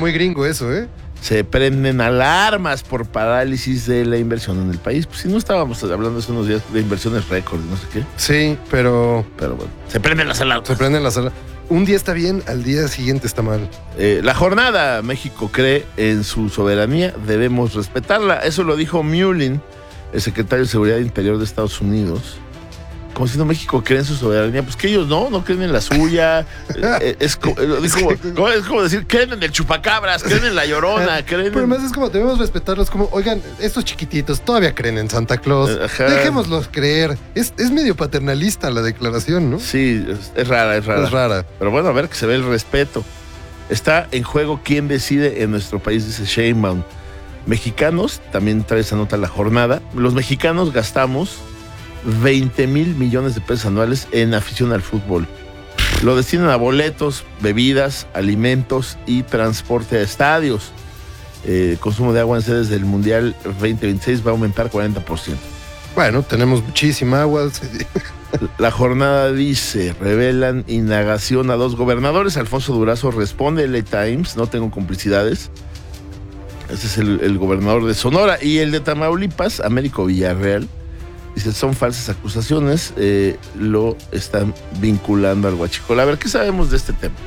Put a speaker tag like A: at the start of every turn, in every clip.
A: muy gringo eso, ¿eh?
B: Se prenden alarmas por parálisis de la inversión en el país. Pues si no estábamos hablando hace unos días de inversiones récord y no sé qué.
A: Sí, pero
B: bueno, se prenden las alarmas.
A: Se prenden las alarmas. Un día está bien, al día siguiente está mal.
B: La jornada, México cree en su soberanía, debemos respetarla. Eso lo dijo Mullin, el secretario de Seguridad Interior de Estados Unidos. Como si no México cree en su soberanía, pues que ellos no creen en la suya. Es como decir, creen en el chupacabras, creen en la Llorona, creen
A: Pero además es como, debemos respetarlos, como, oigan, estos chiquititos todavía creen en Santa Claus.
B: Ajá.
A: Dejémoslos creer. Es medio paternalista la declaración, ¿no?
B: Sí, es rara.
A: Es rara.
B: Pero bueno, a ver que se ve el respeto. Está en juego quién decide en nuestro país, dice Sheinbaum. Mexicanos, también trae esa nota la jornada, los mexicanos gastamos 20 mil millones de pesos anuales en afición al fútbol. Lo destinan a boletos, bebidas, alimentos y transporte a estadios. Consumo de agua en sedes del Mundial 2026 va a aumentar 40%.
A: Bueno, tenemos muchísima agua.
B: La jornada dice, revelan indagación a 2 gobernadores. Alfonso Durazo responde, LA Times, no tengo complicidades. Ese es el gobernador de Sonora. Y el de Tamaulipas, Américo Villarreal, dice, son falsas acusaciones, lo están vinculando al huachicol. A ver, ¿qué sabemos de este tema?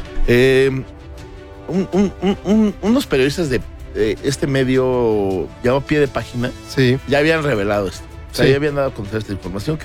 B: Unos periodistas de este medio, ya a pie de página,
A: sí,
B: ya habían revelado esto. O sea,
A: sí,
B: ya habían dado a conocer esta información,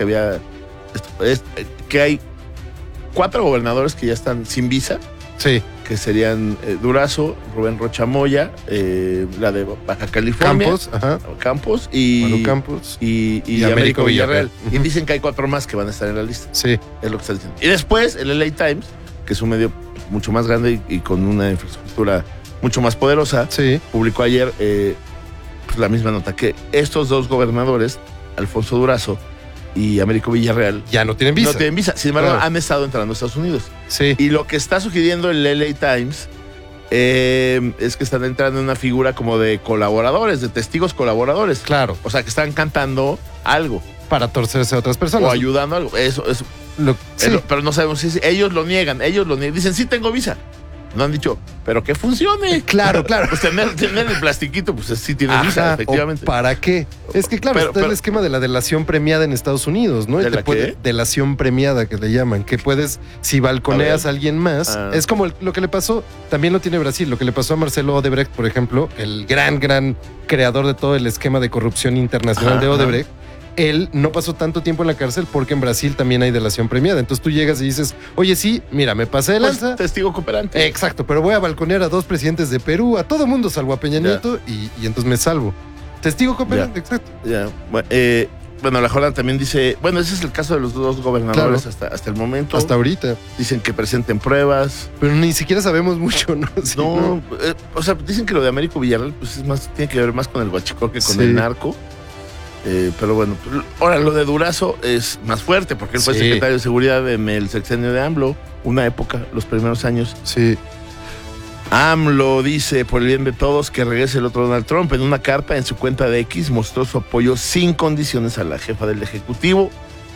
B: que hay 4 gobernadores que ya están sin visa.
A: Sí.
B: Que serían Durazo, Rubén Rocha Moya, la de Baja California, Campos y
A: Manu Campos
B: y Américo Villarreal. Y dicen que hay 4 más que van a estar en la lista.
A: Sí.
B: Es lo que está diciendo. Y después el LA Times, que es un medio mucho más grande y con una infraestructura mucho más poderosa,
A: sí,
B: publicó ayer pues la misma nota, que estos 2 gobernadores, Alfonso Durazo y Américo Villarreal,
A: ya no tienen visa.
B: No tienen visa, sin embargo, han estado entrando a Estados Unidos.
A: Sí.
B: Y lo que está sugiriendo el LA Times es que están entrando en una figura como de colaboradores, de testigos colaboradores.
A: Claro.
B: O sea, que están cantando algo.
A: Para torcerse a otras personas.
B: O ayudando a algo. Eso.
A: Sí.
B: Pero no sabemos si ellos lo niegan. Dicen, sí tengo visa. No han dicho, pero que funcione.
A: Claro.
B: Pues tener el plastiquito, pues sí tienes visa, efectivamente.
A: ¿Para qué? Es que claro, está el esquema de la delación premiada en Estados Unidos, ¿no?
B: ¿De la qué?
A: Delación premiada, que le llaman, que puedes, si balconeas a alguien más, es como lo que le pasó, también lo tiene Brasil, lo que le pasó a Marcelo Odebrecht, por ejemplo, el gran creador de todo el esquema de corrupción internacional de Odebrecht. Él no pasó tanto tiempo en la cárcel porque en Brasil también hay delación premiada. Entonces tú llegas y dices, oye, sí, mira, me pasé de lanza.
B: Testigo cooperante.
A: Exacto, pero voy a balconear a 2 presidentes de Perú, a todo mundo salvo a Peña Nieto y entonces me salvo. Testigo cooperante, exacto.
B: Bueno, la jornada también dice, bueno, ese es el caso de los 2 gobernadores hasta el momento.
A: Hasta ahorita.
B: Dicen que presenten pruebas.
A: Pero ni siquiera sabemos mucho, ¿no? Sí,
B: no. O sea, dicen que lo de Américo Villarreal pues tiene que ver más con el huachicol que con el narco. Pero bueno, ahora lo de Durazo es más fuerte porque él fue secretario de Seguridad en el sexenio de AMLO, una época, los primeros años.
A: Sí.
B: AMLO dice, por el bien de todos, que regrese el otro Donald Trump. En una carta en su cuenta de X mostró su apoyo sin condiciones a la jefa del Ejecutivo.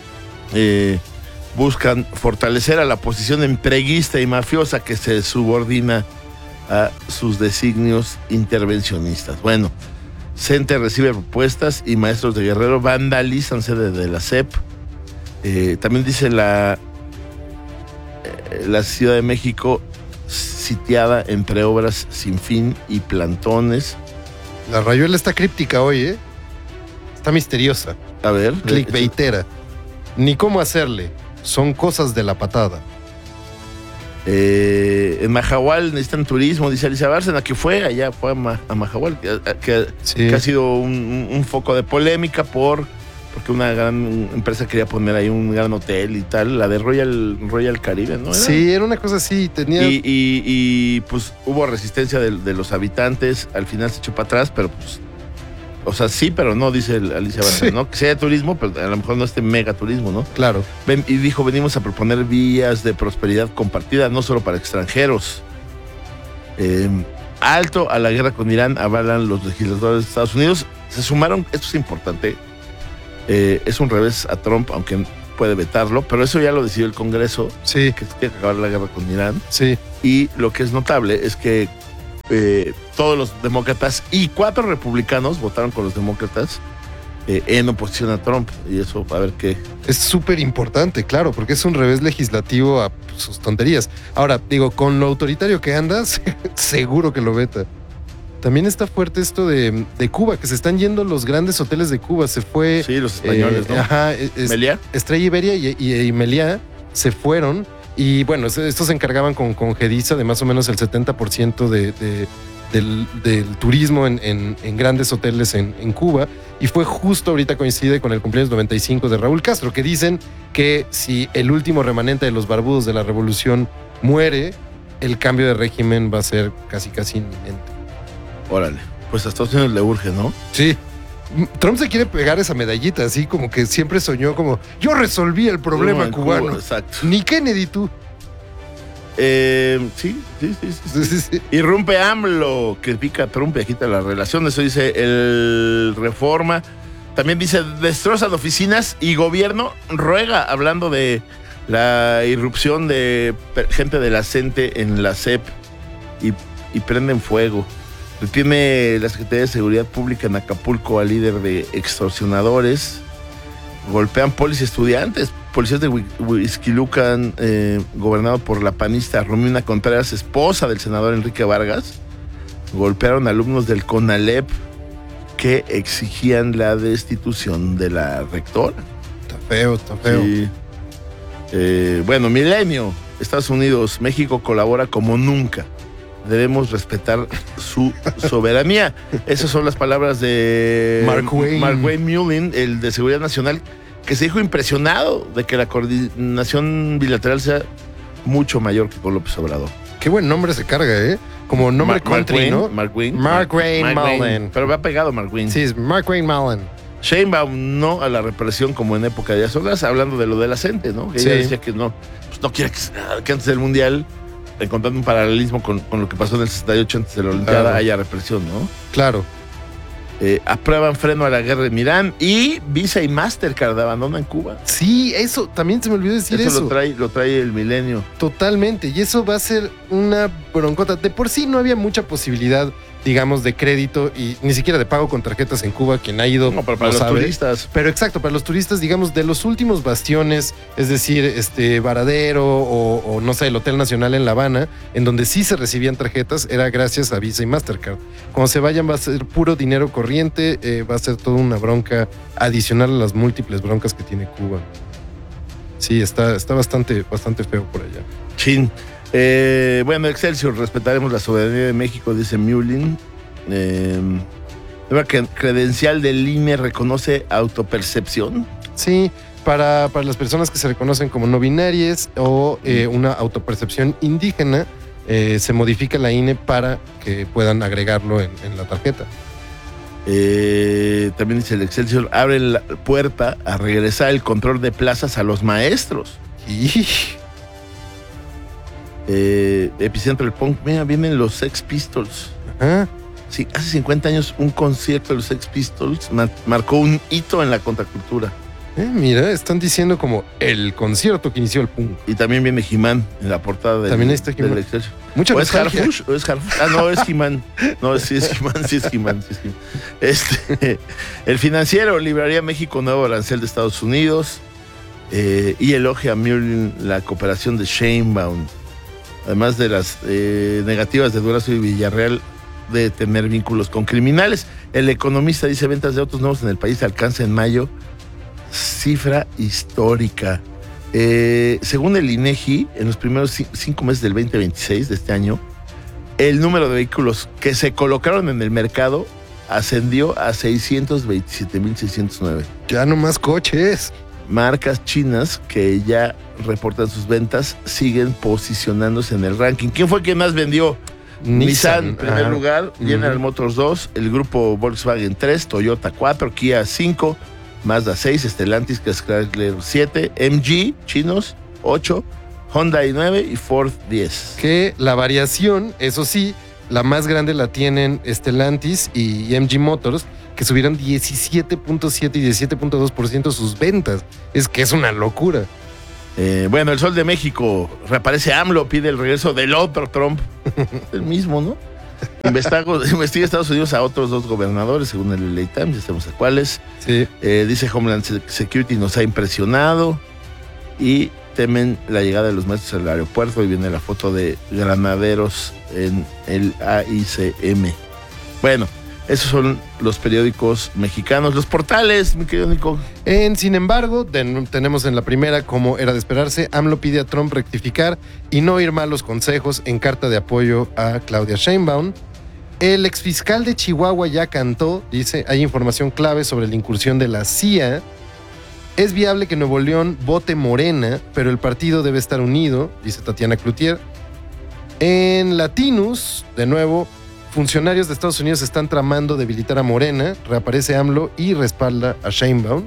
B: Buscan fortalecer a la posición entreguista y mafiosa que se subordina a sus designios intervencionistas. Bueno, CENTE recibe propuestas y maestros de Guerrero vandalizan sede de la SEP. También dice la Ciudad de México sitiada entre obras sin fin y plantones.
A: La rayuela está críptica hoy, ¿eh? Está misteriosa.
B: A ver.
A: Clickbaitera. Ni cómo hacerle. Son cosas de la patada.
B: En Mahahual necesitan turismo, dice Alicia Bárcena, que fue a Mahahual, que ha sido un foco de polémica porque una gran empresa quería poner ahí un gran hotel y tal, la de Royal Caribe, ¿no?
A: Sí, era una cosa así, tenía...
B: Y pues hubo resistencia de los habitantes, al final se echó para atrás, pero pues, o sea, sí, pero no, dice Alicia Bárcena, ¿no? Que sea turismo, pero a lo mejor no este mega turismo, ¿no?
A: Claro.
B: Y dijo, venimos a proponer vías de prosperidad compartida, no solo para extranjeros. Alto a la guerra con Irán, avalan los legisladores de Estados Unidos. Se sumaron, esto es importante, es un revés a Trump, aunque puede vetarlo, pero eso ya lo decidió el Congreso,
A: sí,
B: que tiene que acabar la guerra con Irán.
A: Sí.
B: Y lo que es notable es que todos los demócratas y 4 republicanos votaron con los demócratas en oposición a Trump. Y eso, a ver qué.
A: Es súper importante, claro, porque es un revés legislativo a sus tonterías. Ahora, digo, con lo autoritario que andas, seguro que lo veta. También está fuerte esto de Cuba, que se están yendo los grandes hoteles de Cuba. Se fue...
B: Sí, los españoles, ¿no?
A: Ajá.
B: Meliá.
A: Estrella Iberia y Meliá se fueron. Y bueno, estos se encargaban con Gediza de más o menos el 70% del turismo en grandes hoteles en Cuba. Y fue justo ahorita coincide con el cumpleaños 95 de Raúl Castro, que dicen que si el último remanente de los barbudos de la revolución muere, el cambio de régimen va a ser casi inminente.
B: Órale, pues a Estados Unidos le urge, ¿no?
A: Sí. Trump se quiere pegar esa medallita, así como que siempre soñó como, yo resolví el problema cubano.
B: Cuba, exacto.
A: Ni Kennedy tú.
B: Sí. Irrumpe AMLO, que pica Trump y agita las relaciones. Eso dice el Reforma. También dice, destrozan oficinas y gobierno ruega, hablando de la irrupción de gente de la CENTE en la CEP y prenden fuego. Detiene la Secretaría de Seguridad Pública en Acapulco al líder de extorsionadores. Golpean policías estudiantes. Policías de Huixquilucan, gobernado por la panista Romina Contreras, esposa del senador Enrique Vargas, golpearon alumnos del CONALEP que exigían la destitución de la rectora.
A: Está feo.
B: Sí. Bueno, Milenio. Estados Unidos, México colabora como nunca. Debemos respetar su soberanía. Esas son las palabras de
A: Mark
B: Wayne Mullin, el de Seguridad Nacional, que se dijo impresionado de que la coordinación bilateral sea mucho mayor que con López Obrador.
A: Qué buen nombre se carga, ¿eh? Como nombre country, ¿no?
B: Mark Wayne
A: Mullen.
B: Pero me ha pegado Mark Wayne.
A: Sí, es Mark Wayne Mullen.
B: Sheinbaum no a la represión como en época de Díaz Ordaz, hablando de lo de la CENTE, ¿no? Ella decía que no quiere que antes del Mundial, encontrando un paralelismo con lo que pasó en el 68 antes de la Olimpiada, haya represión, ¿no?
A: Claro.
B: Aprueban freno a la guerra en Irán y Visa y Mastercard abandonan Cuba.
A: Sí, eso, también se me olvidó decir eso.
B: Lo trae el Milenio.
A: Totalmente, y eso va a ser una broncota. De por sí no había mucha posibilidad, digamos, de crédito y ni siquiera de pago con tarjetas en Cuba. Quien ha ido
B: no, pero para los turistas.
A: Pero exacto, para los turistas, digamos, de los últimos bastiones, es decir, Varadero o no sé, el Hotel Nacional en La Habana, en donde sí se recibían tarjetas, era gracias a Visa y Mastercard. Cuando se vayan va a ser puro dinero corriente, va a ser toda una bronca adicional a las múltiples broncas que tiene Cuba. Sí, está bastante feo por allá.
B: Chin. Bueno, Excelsior, respetaremos la soberanía de México, dice Mullin. Nueva credencial del INE reconoce autopercepción.
A: Sí, para las personas que se reconocen como no binarias o una autopercepción indígena, se modifica la INE para que puedan agregarlo en la tarjeta.
B: También dice el Excelsior, abre la puerta a regresar el control de plazas a los maestros. Epicentro del punk, mira, vienen los Sex Pistols.
A: Ajá.
B: Sí, hace 50 años un concierto de los Sex Pistols marcó un hito en la contracultura.
A: Mira, están diciendo como el concierto que inició el punk.
B: Y también viene He-Man en la portada
A: también está
B: del Excelsior.
A: Mucha
B: ¿O es Harfush? ¿O es Harfush? Ah, no, es He-Man. No, sí es He-Man. El Financiero, Libraría México, nuevo arancel de Estados Unidos. Y elogia a Mullin la cooperación de Sheinbaum. Además de las negativas de Durazo y Villarreal de tener vínculos con criminales. El Economista dice, ventas de autos nuevos en el país alcanza en mayo cifra histórica. Según el INEGI, en los primeros 5 meses del 2026 de este año, el número de vehículos que se colocaron en el mercado ascendió a 627,609.
A: Ya no más coches.
B: Marcas chinas que ya reportan sus ventas siguen posicionándose en el ranking. ¿Quién fue quien más vendió? Nissan en primer lugar, General Motors 2, el grupo Volkswagen 3, Toyota 4, Kia 5, Mazda 6, Stellantis, Chrysler 7, MG, chinos 8, Hyundai 9 y Ford 10.
A: Que la variación, eso sí, la más grande la tienen Stellantis y MG Motors, que subieron 17.7 y 17.2% sus ventas. Es que es una locura.
B: Bueno, el Sol de México, reaparece AMLO, pide el regreso del otro Trump. El mismo, ¿no? Investiga Estados Unidos a otros 2 gobernadores, según el LA Times, ya sabemos a cuáles.
A: Sí.
B: Dice Homeland Security nos ha impresionado y temen la llegada de los maestros al aeropuerto, y viene la foto de granaderos en el AICM. Bueno, esos son los periódicos mexicanos. Los portales, mi querido Nico.
A: Sin embargo, tenemos en la primera, como era de esperarse, AMLO pide a Trump rectificar y no ir malos consejos en carta de apoyo a Claudia Sheinbaum. El exfiscal de Chihuahua ya cantó, dice, hay información clave sobre la incursión de la CIA. Es viable que Nuevo León vote Morena, pero el partido debe estar unido, dice Tatiana Cloutier. En Latinus, de nuevo, funcionarios de Estados Unidos están tramando debilitar a Morena, reaparece AMLO y respalda a Sheinbaum.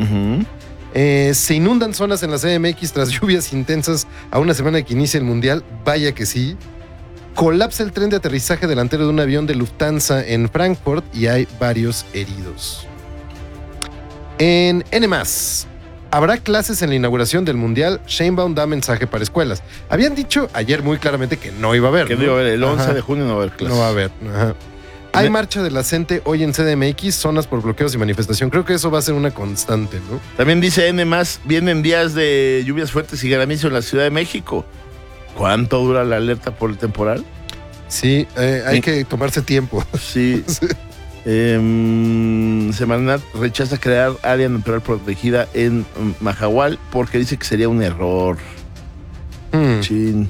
A: Se inundan zonas en la CDMX tras lluvias intensas a una semana de que inicia el Mundial, vaya que sí. Colapsa el tren de aterrizaje delantero de un avión de Lufthansa en Frankfurt y hay varios heridos. En N+, habrá clases en la inauguración del Mundial. Sheinbaum da mensaje para escuelas. Habían dicho ayer muy claramente que no iba a haber.
B: Que no iba a haber. El 11 de junio no va a haber clases.
A: No va a haber. Ajá. Hay marcha de la CENTE hoy en CDMX, zonas por bloqueos y manifestación. Creo que eso va a ser una constante, ¿no?
B: También dice N+, vienen días de lluvias fuertes y granizo en la Ciudad de México. ¿Cuánto dura la alerta por el temporal?
A: Sí, hay que tomarse tiempo.
B: Sí. Semarnat rechaza crear área natural protegida en Mahahual porque dice que sería un error. Chin.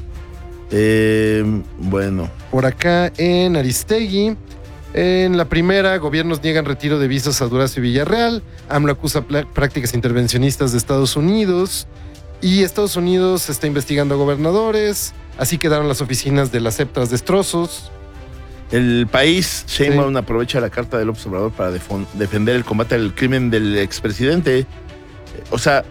B: Bueno.
A: Por acá en Aristegui, en la primera, gobiernos niegan retiro de visas a Durazo y Villarreal. AMLO acusa prácticas intervencionistas de Estados Unidos. Y Estados Unidos está investigando a gobernadores. Así quedaron las oficinas de las CEP tras destrozos.
B: El País, Sheinbaum aprovecha la carta del López Obrador para defender el combate al crimen del expresidente. O sea,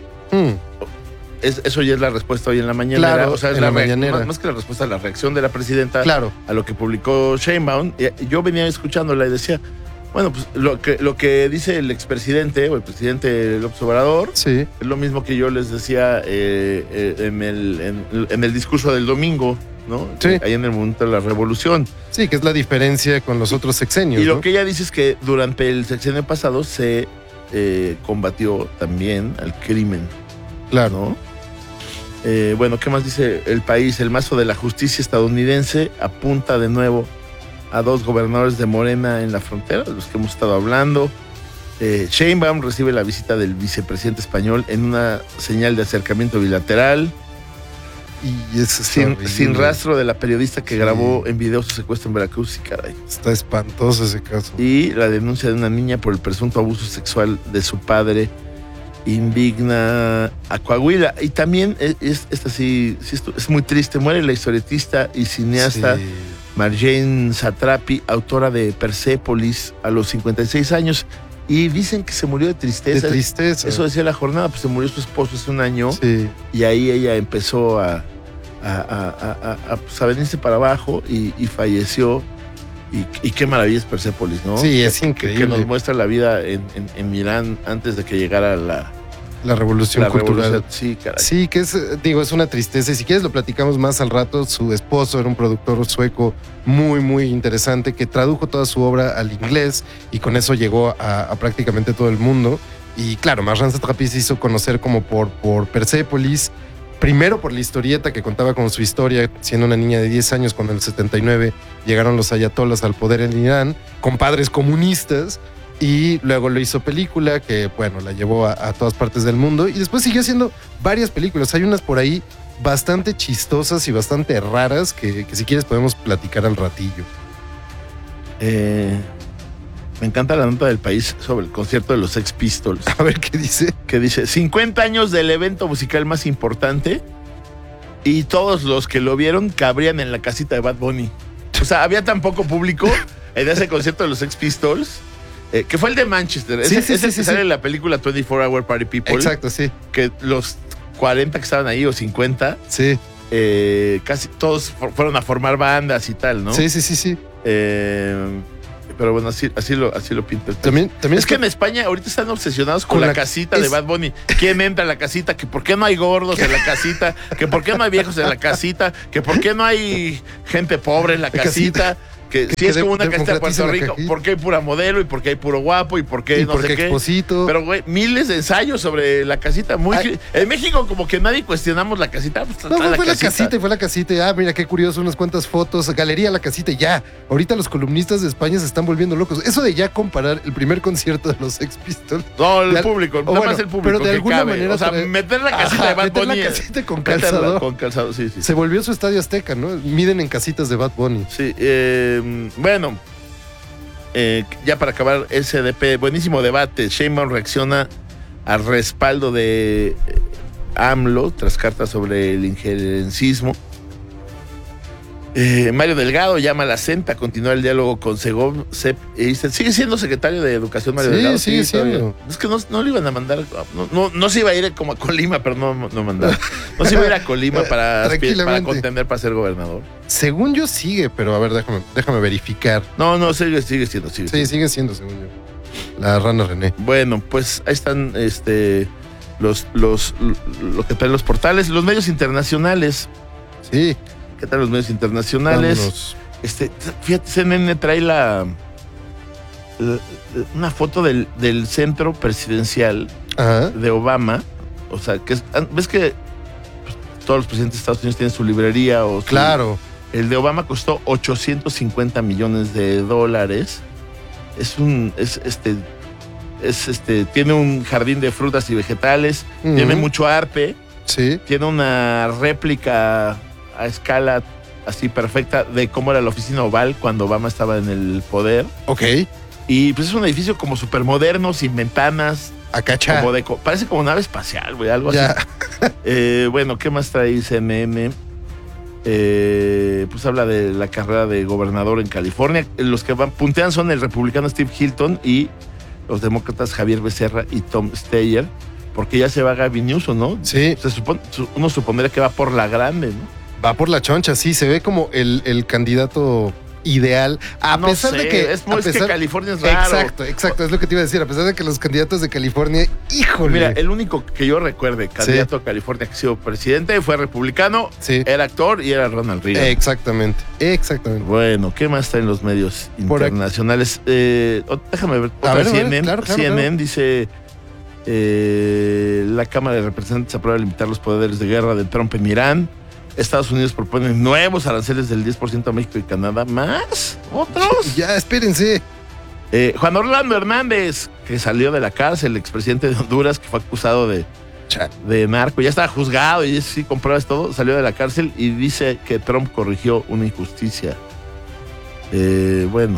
B: eso ya es la respuesta hoy en la mañanera.
A: Claro,
B: o sea, es
A: en la mañanera.
B: Más que la respuesta, la reacción de la presidenta
A: a
B: lo que publicó Sheinbaum. Yo venía escuchándola y decía, bueno, pues lo que dice el expresidente o el presidente López Obrador es lo mismo que yo les decía en el discurso del domingo, ¿no?
A: Sí.
B: Ahí en el momento de la revolución.
A: Sí, que es la diferencia con los otros sexenios.
B: Y lo que ella dice es que durante el sexenio pasado se combatió también al crimen.
A: Claro.
B: ¿No? Bueno, ¿qué más dice el País? El mazo de la justicia estadounidense apunta de nuevo a 2 gobernadores de Morena en la frontera, de los que hemos estado hablando. Sheinbaum recibe la visita del vicepresidente español en una señal de acercamiento bilateral.
A: Y eso
B: sin rastro de la periodista que grabó en video su secuestro en Veracruz. Y caray.
A: Está espantoso ese caso.
B: Y la denuncia de una niña por el presunto abuso sexual de su padre indigna a Coahuila. Y también esta sí es muy triste. Muere la historietista y cineasta Marjane Satrapi, autora de Persépolis, a los 56 años. Y dicen que se murió de tristeza.
A: De tristeza.
B: Eso decía la jornada, pues se murió su esposo hace un año.
A: Sí.
B: Y ahí ella empezó a venirse para abajo y falleció. Y qué maravilla es Persépolis, ¿no?
A: Sí, es increíble.
B: Que nos muestra la vida en Milán antes de que llegara la
A: revolución cultural.
B: Sí, caray.
A: Sí, que es una tristeza. Y si quieres lo platicamos más al rato. Su esposo era un productor sueco muy, muy interesante que tradujo toda su obra al inglés y con eso llegó a prácticamente todo el mundo. Y claro, Marjane Satrapi se hizo conocer como por Persépolis. Primero por la historieta que contaba con su historia, siendo una niña de 10 años cuando en el 79 llegaron los ayatolas al poder en Irán, con padres comunistas, y luego lo hizo película, que bueno, la llevó a todas partes del mundo, y después siguió haciendo varias películas. Hay unas por ahí bastante chistosas y bastante raras que si quieres podemos platicar al ratillo.
B: Me encanta la nota del País sobre el concierto de los Sex Pistols.
A: A ver qué dice.
B: Que dice, 50 años del evento musical más importante y todos los que lo vieron cabrían en la casita de Bad Bunny. O sea, había tan poco público en ese concierto de los Sex Pistols, que fue el de Manchester. Ese sale en la película 24 Hour Party People.
A: Exacto, sí.
B: Que los 40 que estaban ahí o 50, casi todos fueron a formar bandas y tal, ¿no?
A: Sí.
B: Pero bueno, así lo pinta el
A: también
B: es que en España ahorita están obsesionados con la casita de Bad Bunny. ¿Quién entra a la casita? Que por qué no hay gordos en la casita, que por qué no hay viejos en la casita, que por qué no hay gente pobre en la casita. Que sí es como una casita de Puerto Rico, porque hay pura modelo y porque hay puro guapo y porque no sé qué.
A: Exposito.
B: Pero, güey, miles de ensayos sobre la casita. En México como que nadie cuestionamos la casita. Pues,
A: fue la casita. Mira qué curioso, unas cuantas fotos. Galería La Casita y ya. Ahorita los columnistas de España se están volviendo locos. Eso de ya comparar el primer concierto de los Sex Pistols.
B: No, el público. Nada más el público.
A: Pero de alguna manera.
B: O sea, meter la casita de Bad Bunny.
A: Meter la casita con calzado.
B: Con calzado, sí.
A: Se volvió su estadio Azteca, ¿no? Miden en casitas de Bad Bunny.
B: Sí, bueno. Ya para acabar, SDP, buenísimo debate. Sheinbaum reacciona al respaldo de AMLO tras cartas sobre el injerencismo. Mario Delgado llama a la CENTA a continuar el diálogo con Segov. Sigue siendo secretario de Educación Mario Delgado.
A: Sí, sigue siendo.
B: Es que no le iban a mandar. No se iba a ir como a Colima, pero no mandaron. No se iba a ir a Colima para contender para ser gobernador.
A: Según yo sigue, pero a ver, déjame verificar.
B: No, sigue siendo.
A: Sí, sigue siendo, según yo. La rana René.
B: Bueno, pues ahí están lo que traen los portales, los medios internacionales.
A: Sí.
B: ¿Qué tal los medios internacionales?
A: Vámonos.
B: Fíjate, CNN trae una foto del centro presidencial de Obama. O sea, ¿ves que todos los presidentes de Estados Unidos tienen su librería?
A: Claro.
B: El de Obama costó $850 millones. Tiene un jardín de frutas y vegetales, tiene mucho arte.
A: Sí.
B: Tiene una réplica a escala así perfecta de cómo era la oficina Oval cuando Obama estaba en el poder.
A: Ok.
B: Y pues es un edificio como súper moderno, sin ventanas.
A: Acachá.
B: Parece como nave espacial, güey, algo
A: ya.
B: Así. Bueno, ¿qué más trae CNN? Pues habla de la carrera de gobernador en California. Los que puntean son el republicano Steve Hilton y los demócratas Javier Becerra y Tom Steyer, porque ya se va Gavin Newsom, ¿no?
A: Sí.
B: Uno supondría que va por la grande, ¿no?
A: Va por la choncha, sí, se ve como el candidato ideal, a pesar de que...
B: que California es raro.
A: Exacto, es lo que te iba a decir, a pesar de que los candidatos de California, híjole.
B: Mira, el único que yo recuerde, candidato a California que ha sido presidente, fue republicano, era actor y era Ronald Reagan.
A: Exactamente.
B: Bueno, ¿qué más está en los medios internacionales? Déjame ver, CNN.
A: Claro.
B: CNN dice... la Cámara de Representantes aprueba limitar los poderes de guerra de Trump en Irán. Estados Unidos propone nuevos aranceles del 10% a México y Canadá. ¿Más? ¿Otros?
A: Ya, espérense.
B: Juan Orlando Hernández, que salió de la cárcel, el expresidente de Honduras, que fue acusado de narco. Ya estaba juzgado y sí, con pruebas todo. Salió de la cárcel y dice que Trump corrigió una injusticia. Bueno.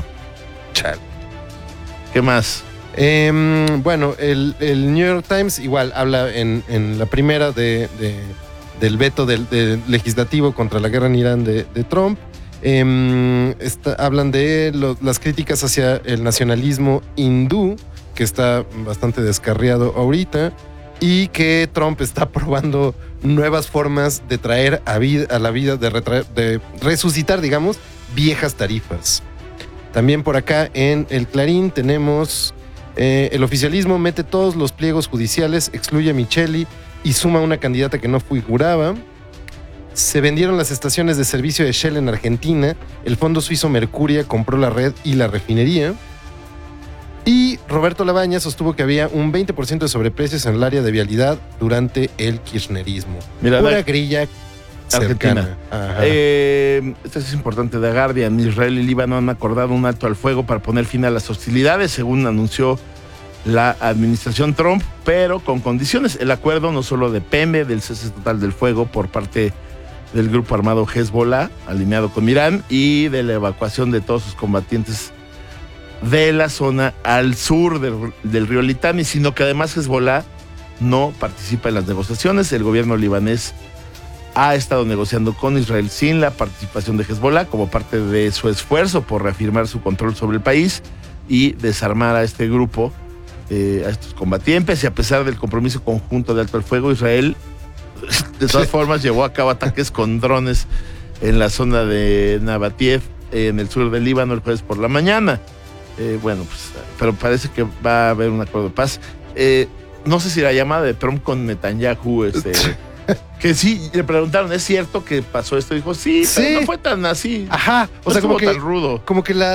B: ¿Qué más?
A: Bueno, el New York Times igual habla en la primera del veto del legislativo contra la guerra en Irán de Trump. Hablan de las críticas hacia el nacionalismo hindú, que está bastante descarriado ahorita, y que Trump está probando nuevas formas de traer a la vida, de resucitar, digamos, viejas tarifas. También por acá en el Clarín tenemos... el oficialismo mete todos los pliegos judiciales, excluye a Micheli y suma una candidata que no figuraba. Se vendieron las estaciones de servicio de Shell en Argentina. El fondo suizo Mercuria compró la red y la refinería. Y Roberto Labaña sostuvo que había un 20% de sobreprecios en el área de vialidad durante el kirchnerismo.
B: Mira,
A: pura grilla
B: Argentina. Esto es importante. The Guardian: Israel y Líbano han acordado un alto al fuego para poner fin a las hostilidades, según anunció la administración Trump, pero con condiciones. El acuerdo no solo depende del cese total del fuego por parte del grupo armado Hezbollah, alineado con Irán, y de la evacuación de todos sus combatientes de la zona al sur del río Litani, sino que además Hezbollah no participa en las negociaciones. El gobierno libanés ha estado negociando con Israel sin la participación de Hezbollah como parte de su esfuerzo por reafirmar su control sobre el país y desarmar a este grupo, a estos combatientes. Y a pesar del compromiso conjunto de alto el fuego, Israel de todas formas llevó a cabo ataques con drones en la zona de Nabatiev, en el sur del Líbano, el jueves por la mañana. Pero parece que va a haber un acuerdo de paz. No sé si la llamada de Trump con Netanyahu Que sí, le preguntaron, ¿es cierto que pasó esto? Dijo, sí, pero no fue tan así.
A: Ajá.
B: O sea, como tan rudo.
A: Como que